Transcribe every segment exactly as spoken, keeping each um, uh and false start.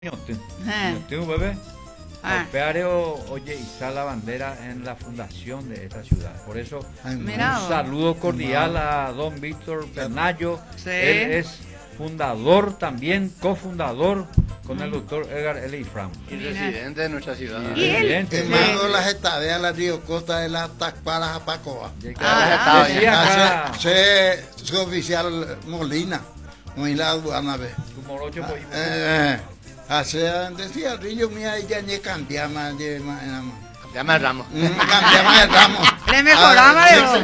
Eh. Tengo un bebé. Ah. Alpeario, oye, iza la bandera en la fundación de esta ciudad. Por eso, Ay, Mira, un saludo cordial a don Víctor Bernayo. Sí. Él es fundador también, cofundador con el doctor Edgar L. Ifram. Y Mira. residente de nuestra ciudad. Y él- Presidente. Que mandó las estadeas, las Río Costa de las Tacpalas a Pacoa. Ah, Decía acá, Hace su oficial Molina, muy la aduana ve. tu morocho, pues, Eh, hace, decía Rillo mía, ella ni cambiaba, ni más, nada más. Llama al ramo. Mm, cambiaba el ramo. Le mejoraba Ah, de sí, vos. sí,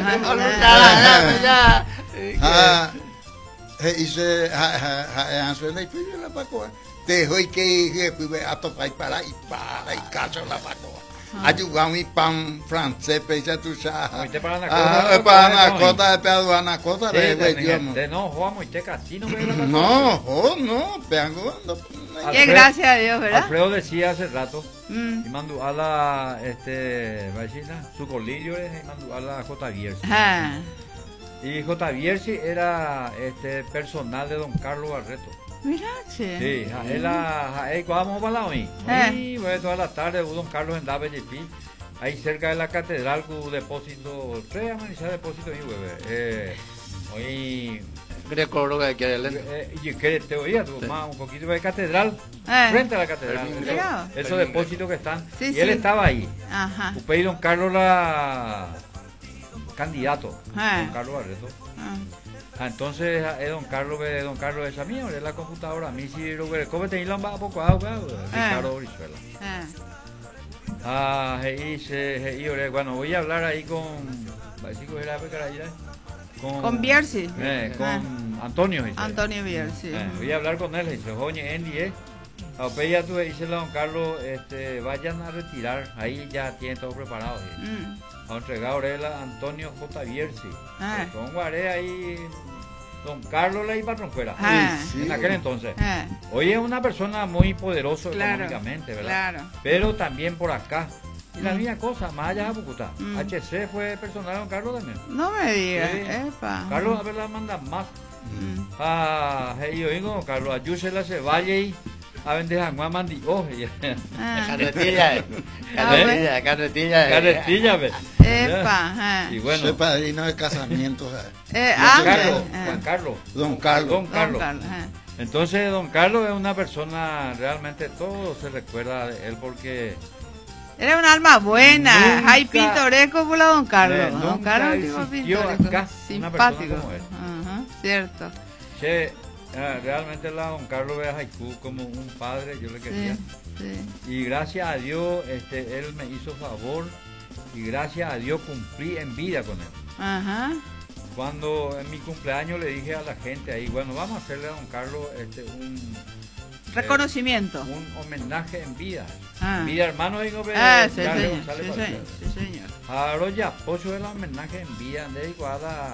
Ah, Ah, eh, hice, ja, ja, ja, suena y fui a la Pacoa. Dejó y que fui a topar para y para y caso la Pacoa. Ayudaba mi pan francés, pesa tu sa. Oíste para la Ah, cosa, para no, la no, cota de peaduana, cota de güey, Dios mío. de no, Juan Moite Casino. que era la No, oh, no, peango, no. Al- Que gracias a Dios, ¿verdad? Alfredo decía hace rato, Mm. y mandó a la, este, vecina, su colillo es, y mandó a la J. Bierzi. Ah, Y J. Bierzi era este personal de don Carlos Barreto. mira, che. Sí, a él, a, a él, vamos para la hoy. Eh. Y bueno, toda la tarde, hubo don Carlos en Dave G P, ahí cerca de la catedral, con depósito, tres amanizar depósito, y bebé. Eh, hoy, Greco lo que quiere lente. eh, y que te oía, tu mamá, un poquito de catedral, Eh. frente a la catedral, Fermín esos, Greco. esos Fermín depósitos que están, Sí, y sí. él estaba ahí. Ajá. Usted y don Carlos la candidato, Ah. don Carlos Barreto. Ah. Ah, entonces es don Carlos ve don Carlos esa mía, es la computadora, a mí si lo que come te ilan va a poco agua, Ricardo Brizuela. Ah. Ah, y se y ore, bueno, voy a hablar ahí con Basico era Pecaraya, con Con Bierzi. eh, con Ah. Antonio dice. Antonio Bierzi. Eh, voy a hablar con él, dice, "Oye, Andy, eh, a ya tú dice don Carlos, este, vayan a retirar, ahí ya tienen todo preparado." dice. Mm. Ha entregado a Antonio J. Bierzi. Ah. Con Guaré ahí, don Carlos la iba fuera. Ah. Sí, En aquel entonces. Ah. Hoy es una persona muy poderoso Claro, económicamente, ¿verdad? claro. Pero también por acá. Y la Mm. misma cosa, más allá de Bogotá. Mm. H C fue personal de don Carlos también. No me digas, Sí. epa. Carlos a ver la manda más. Mm. Ah, hey, yo digo, Carlos, ayúsela se vaya y a vender a mandi. Oh, Ah. Carretilla, eh. Carretilla, carretilla. eh. carretilla, ve. Epa. ah. Y bueno, Soy padrino de casamiento, ¿sabes? Eh, Juan ah, Carlos, ah. Juan Carlos. Don Carlos. Don Don Carlos. Carlos, ah. Entonces, don Carlos es una persona, realmente todo se recuerda de él porque Era un alma buena, Nunca- hay pintoresco por la don Carlos. Eh, don nunca Carlos es un tipo existió pintoresco, acá una persona simpático. como él. Ajá, cierto. che, eh, realmente la don Carlos ve a Haiku como un padre, yo le quería. Sí, sí. Y gracias a Dios, este, él me hizo favor y gracias a Dios cumplí en vida con él. Ajá. Cuando en mi cumpleaños le dije a la gente ahí, bueno, vamos a hacerle a don Carlos este, un, Reconocimiento. eh, un homenaje en vida. Ah. En vida, hermano, digo, ve, Ah, sí, Carlos señor. González Sí, Valdez. señor. Sí, señor. Ahora ya, pocho el homenaje en vida, de iguada,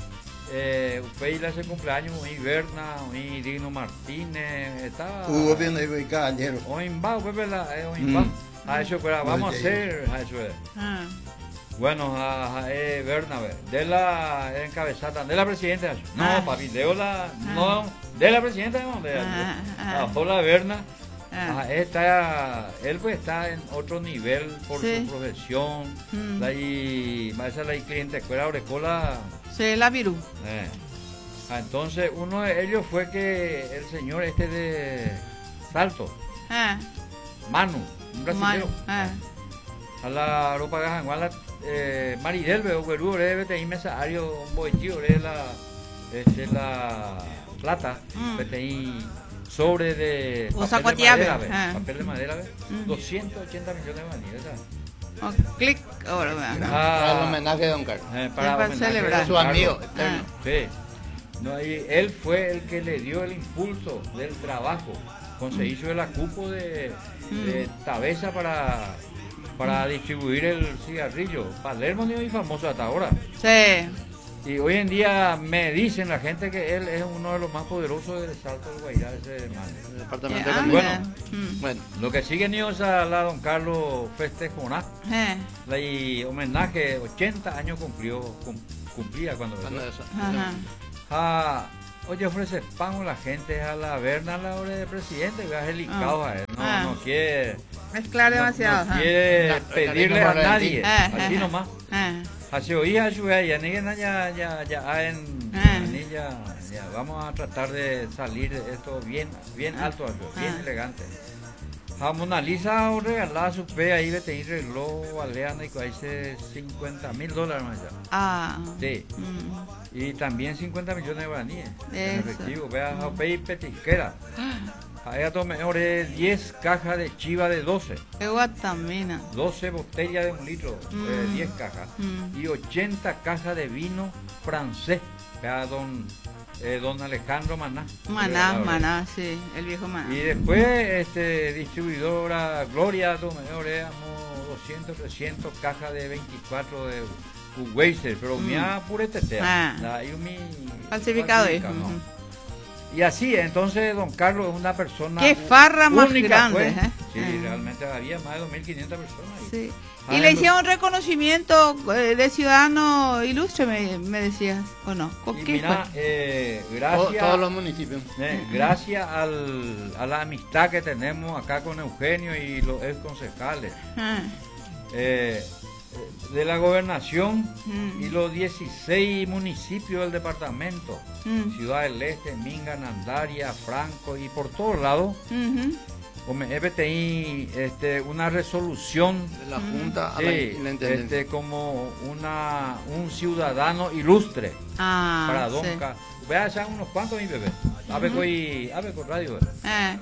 eh, usted ese cumpleaños, y Berna, y Dino Martínez, estaba. Hugo bien de caballero. O en va, pues, ¿verdad? Eh, o en va. Mm. A eso, pero vamos a Oye. hacer, a eso es. Ah. Bueno, a, a eh, Berna, ve, de la encabezada, de la presidenta, no, Ah. papi, de la, no, de la presidenta, no, de Ah, ah. a Paula Berna. Ah. Ajá, está, él pues está en otro nivel por Sí. su profesión. Mm. La y más la y cliente escuela Orecola. Sí, la virú. Eh. Ah, entonces uno de ellos fue que el señor este de Salto, Ah. Manu, un brasileño, Manu, ah. a la ropa gajanguala, eh, Maridel veo Guerú, ore vete ahí mesario, un boitío, ore la este la plata, Mm. vete ahí sobre de O papel de zacuatiabe, madera, ve, ah. papel de madera, ve, Mm. doscientos ochenta millones de manías, ¿sabes? Oh, clic. Ahora, vean. Para el Ah, homenaje de don Carlos. eh, para homenaje celebrar. a Su Carlos. amigo eterno. Sí. No, y él fue el que le dio el impulso del trabajo. Conseguirse el acupo de, de Tabesa para, para distribuir el cigarrillo. Palermo es muy famoso hasta ahora. Sí. Y hoy en día me dicen la gente que él es uno de los más poderosos del Salto del Guairá, ese hermano. El departamento Ah, de mira. Bueno. Mm. Bueno, Lo que sigue ni a la don Carlos festejoná. Eh. La y homenaje, ochenta años cumplió, cum- cumplía cuando cuando eso. Ajá. Ah, Oye, ofrece pan a la gente a la verna a la hora de presidente, veas delicado Ah. a él. No, Ah. no quiere, Mezclar no, demasiado. no ajá. quiere No, pedirle no, a no, nadie, Ah, así ah, nomás. ah, Así oía su ya ni ya ya ya en Ah. ni ya, ya vamos a tratar de salir de esto bien bien Ah. alto, alto, bien Ah. elegante. A Mona Lisa o regalada su pe ahí vete y reloj aleana y dice cincuenta mil dólares más ya. Ah. Sí. Mm. Y también cincuenta millones de guaraníes en Eso. efectivo. Vea, a pe petisquera. Ahí tomé ore diez cajas de chiva de doce. Qué guatamina. doce botellas de un litro, Mm. eh, diez cajas. Mm. Y ochenta cajas de vino francés. Vea, don, eh, don Alejandro Maná. Maná, Regalador. maná, sí, el viejo maná. Y después, este, distribuidora Gloria, tomé ore doscientos, trescientos cajas de veinticuatro de Weiser, pero Mm. mi pure tetea. Ah. La- y mi Falsificado, falsifica, hijo. no. Ujú. Y así, entonces, don Carlos es una persona Qué u- farra más única, grande, pues. ¿eh? Sí, Ah. realmente había más de dos mil quinientas personas. ahí. Sí. Ah, Y le en- hicieron reconocimiento eh, de ciudadano ilustre, me, me decías, ¿o no? ¿Con Y qué mira, fue? eh, Todo- gracias, todos los municipios. eh, gracias al, a la amistad que tenemos acá con Eugenio y los ex concejales Ah, eh, de la gobernación Mm. y los dieciséis municipios del departamento, mm, Ciudad del Este, Minga, Nandaria, Franco y por todos lados, ujú. como F T I, este, una resolución De la Junta a sí, la, la Intendencia. este, como una, un ciudadano ilustre Ah, para Don sí. Carlos. Vea, ya unos cuantos, mi bebé. A ver, con, a ver, con radio. Ah,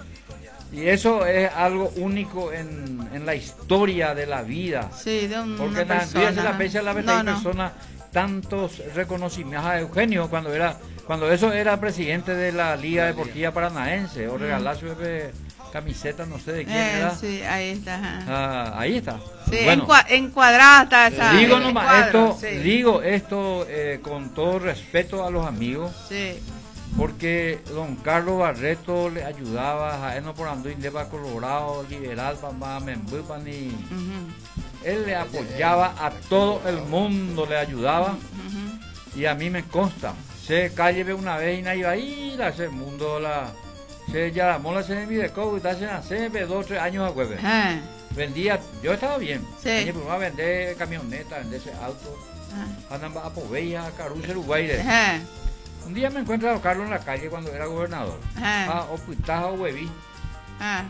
Y eso es algo único en, en la historia de la vida. sí, de un- Porque una en la vida se la persona. fecha la vez No, hay no. personas, tantos reconocimientos a Eugenio cuando era, cuando eso era presidente de la Liga Deportiva Paranaense, o regalar su bebé camiseta, no sé de quién Eh, era. sí, ahí está. ajá. Ah, ahí está. Sí, Bueno, encua- encuadrada está esa. digo el nomás cuadro, esto, sí. digo esto eh, con todo respeto a los amigos, Sí. porque don Carlos Barreto le ayudaba a él no por Anduin de Colorado, liberal, para Membupan y Ujú, él le apoyaba a todo el mundo, le ayudaba. ujú. Y a mí me consta, se calle ve una vez y nadie iba a ir a ese mundo, la, se llamó la C N B de Cobo y está hace hace dos, tres años a jueves. Ah, Vendía, yo estaba bien, Sí. año primero a vender camioneta, vender ese auto, ah, andan a Povella, a Caruso, Uruguay. de- ah, Un día me encuentro a don Carlos en la calle cuando era gobernador, ah, a Opuitaja o Hueví, ah,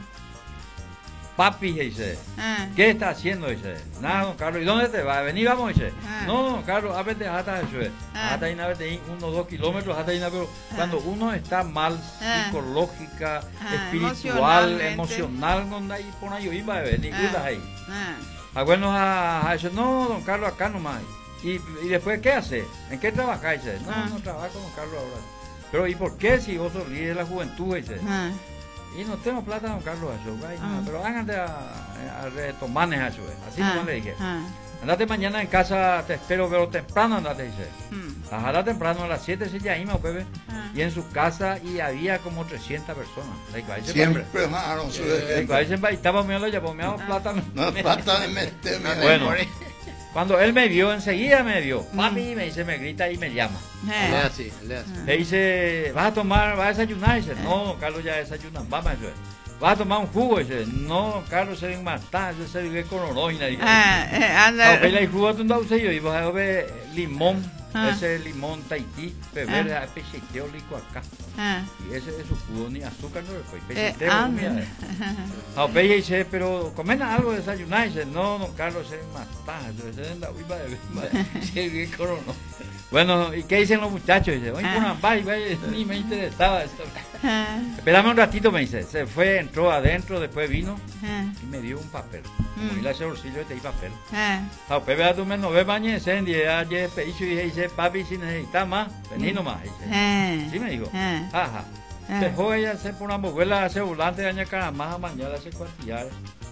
papi, dice, ah. ¿qué está haciendo? Dice, nada, don Carlos, ¿y dónde te vas? Vení, vamos, dice. Ah. No, don Carlos, ábrete hasta eso. Ah. Hasta ahí, vete ahí, uno o dos kilómetros, hasta ahí, pero Ah. cuando uno está mal, Ah. psicológica, Ah, espiritual, emocionalmente. emocional, donde ahí por ahí va a venir, Ah. ahí. Ah, Ah, bueno, a, a eso, no, don Carlos, acá nomás. Y, y después, ¿qué hace? ¿En qué trabaja? Dice, no, Ah. no trabajo con don Carlos ahora. Pero, ¿y por qué si vos sos líder de la juventud? Dice. ah, Y no tengo plata, don Carlos, eso, ay, Ah. no, pero háganse a, a retomar eso, así ah, nomás le dije. ah, Andate mañana en casa, te espero, pero temprano andate, dice. mm, Ajá, temprano, a las siete se ya iba, bebé. ah. Y en su casa, y había como trescientas personas. Like, ahí se Siempre bajaron su va- like, ahí gente. se va- y estaba medio ya pomeado Ah. plátano. No trata de meterme. Bueno. Cuando él me vio, enseguida me vio. Mm. Papi, me dice, me grita y me llama. Él es Ah, así, él es así. Le dice, ¿vas a tomar, vas a desayunar? Dice, no, don Carlos ya desayuna, vamos, eso es. ¿Vas a tomar un jugo? Dice, no, don Carlos se viene a matar, yo se vive con oroina. Dice, ah, eh, ah, anda. ok, la jugo de un y vas a ver limón, Ah. ese limón Tahití, beber a pecheteo lico acá. Ah, Y ese es su jugo, ni azúcar no le fue, eh, pecheteo. anda. mira. Ah, ok, y dice, pero comen algo de desayunar. Dice, no, don Carlos se mata, se anda uy, va de se vive con oroina. Bueno, ¿y qué dicen los muchachos? Dice, oye, Ah. por ambas, ni me interesaba esto. Ah, Espérame un ratito, me dice. Se fue, entró adentro, después vino ah, y me dio un papel. Mm. Como ir a ese bolsillo y te di papel. ah, Ah, pues vea tú me no ves bañe, ayer, ayer, peicho, y dice, papi, si necesitas más, vení nomás. Dice. ah, Sí me dijo. ah, Ajá. ah. Dejó ella se por una muela, hace volante, daña caramaja, mañana, hace cuartillar.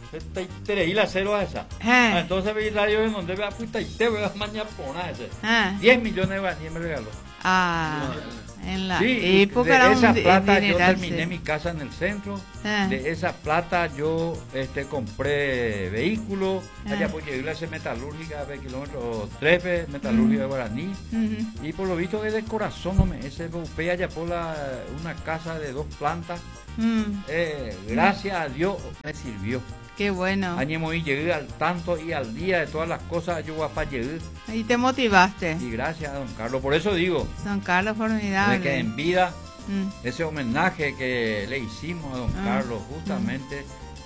Te leí la cero a esa. Ah. Ah, entonces vi radio en donde vea puta y te vea mañana por nada ese. Ah, diez millones de guaraníes me regaló. ah, En la Sí, época de era un esa di- plata yo dineral, terminé sí. mi casa en el centro. Ah. De esa plata yo este, compré vehículos. Ah. Allá por llegar a esa metalúrgica de kilómetros tres, metalúrgica de Guaraní. Ujú. Y por lo visto es de corazón, hombre. Ese bupé allá por la, una casa de dos plantas. Mm, Eh, gracias a Dios me sirvió. qué bueno. Añemo y llegué al tanto y al día de todas las cosas yo voy a llegar. Y te motivaste. Y gracias a don Carlos. Por eso digo, Don Carlos, de formidable. que en vida Mm. ese homenaje que le hicimos a don Ah. Carlos justamente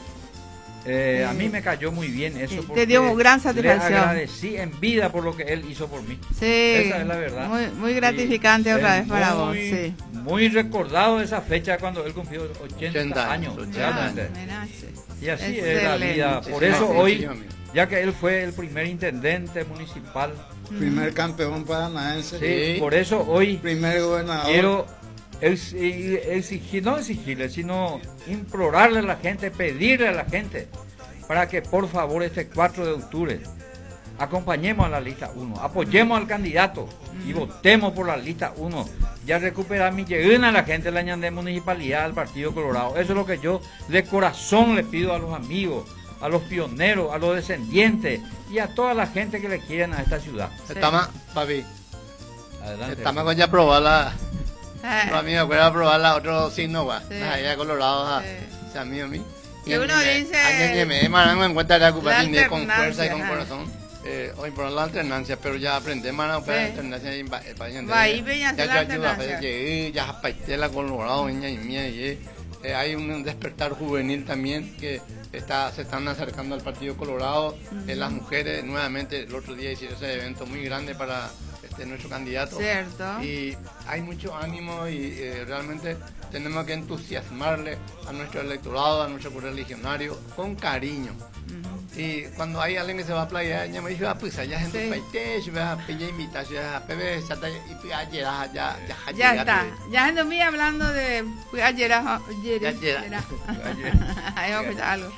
eh, a Sí. mí me cayó muy bien Sí, eso te porque dio gran satisfacción. le agradecí en vida por lo que él hizo por mí. Sí, Esa es la verdad. Muy, muy gratificante Y otra es vez para vos. muy- Sí. Muy recordado esa fecha cuando él cumplió ochenta, ochenta años. años, Ah, realmente. mira, sí. Y así es la Excelente. vida. Sí, Por sí, eso sí, hoy, sí, amigo. ya que él fue el primer intendente municipal, Primer campeón paranaense. sí, Sí. por eso hoy Primer gobernador. quiero exi- exigir, no exigirle, sino implorarle a la gente, pedirle a la gente, para que por favor este cuatro de octubre acompañemos a la lista uno, apoyemos al candidato y votemos por la lista uno. Ya recuperar mi llegada a la gente de la Ñandé Municipalidad, al Partido Colorado. Eso es lo que yo de corazón le pido a los amigos, a los pioneros, a los descendientes y a toda la gente que le quieran a esta ciudad. Estamos, papi, Adelante. estamos con ya probar la... Ah, Los amigos, voy a probar la otro signo, gua. Sí. Las allá colorados, Sí. o sea, mío, mí. Y uno dice- Año me marango en cuenta de ocupar La con fuerza y con alternancia, corazón. Eh, hoy por la alternancia, pero ya aprendí más Sí. la alternancia y va eh, para Va ahí, peña, ya hacer la ya ayuda, alternancia. llegué, ya paité la colorado, niña y mía, y eh, hay un despertar juvenil también que está, se están acercando al Partido Colorado. Eh, las mujeres nuevamente el otro día hicieron ese evento muy grande para este, nuestro candidato. Cierto. Y hay mucho ánimo y eh, realmente tenemos que entusiasmarle a nuestro electorado, a nuestro correligionario con cariño. Y cuando hay alguien que se va a playar, ya me dice, ah, pues allá gente Sí. paite, yo voy a pillar invitación, a Pepe, ya está, y pues ayer, ya, ya, ya, Ya está. Ya ando mí hablando de. Fui ayer. a- ayer, Ya, ayer. ayer. Ahí vamos a escuchar algo.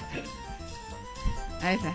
Ahí está.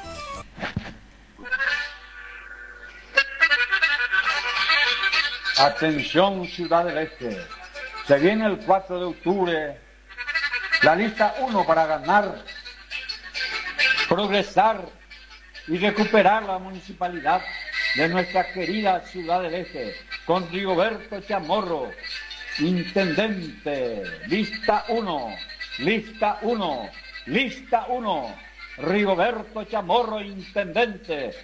Atención Ciudad del Este, se viene el cuatro de octubre, la lista uno para ganar, progresar y recuperar la municipalidad de nuestra querida Ciudad del Este, con Rigoberto Chamorro, intendente, lista uno, lista uno, lista uno, Rigoberto Chamorro, intendente.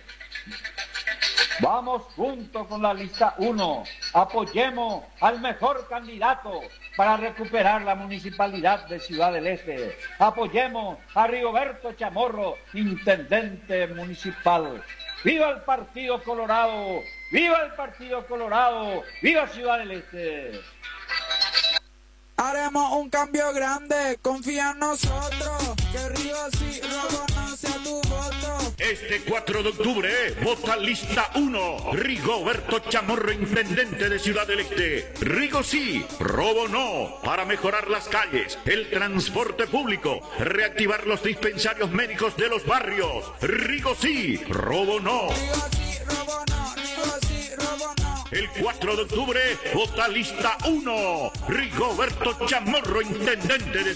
Vamos juntos con la lista uno, apoyemos al mejor candidato para recuperar la municipalidad de Ciudad del Este. Apoyemos a Rigoberto Chamorro, intendente municipal. ¡Viva el Partido Colorado! ¡Viva el Partido Colorado! ¡Viva Ciudad del Este! Haremos un cambio grande, confía en nosotros, que Río sí robo no sea tu voto. Este cuatro de octubre, vota lista uno, Rigoberto Chamorro, intendente de Ciudad del Este. Rigo sí, robo no, para mejorar las calles, el transporte público, reactivar los dispensarios médicos de los barrios. Rigo sí, robo no. Río sí robo no, Río sí robo no. El cuatro de octubre, vota lista uno, Rigoberto Chamorro, intendente de